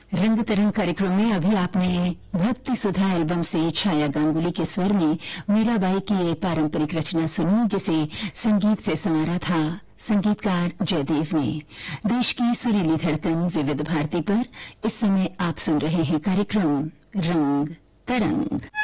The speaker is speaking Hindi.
रंग तरंग कार्यक्रम में अभी आपने भक्ति सुधा एल्बम से छाया गांगुली के स्वर में मीराबाई की ये पारंपरिक रचना सुनी, जिसे संगीत से संवारा था संगीतकार जयदेव ने। देश की सुरीली धड़कन विविध भारती पर इस समय आप सुन रहे हैं कार्यक्रम रंग तरंग।